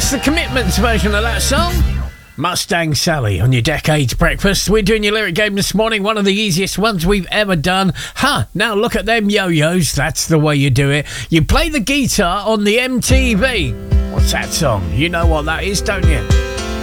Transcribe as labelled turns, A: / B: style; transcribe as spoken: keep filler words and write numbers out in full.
A: That's the Commitments version of that song. Mustang Sally on your Decades Breakfast. We're doing your lyric game this morning, one of the easiest ones we've ever done. Huh, now look at them yo-yos, that's the way you do it. You play the guitar on the M T V. What's that song? You know what that is, don't you?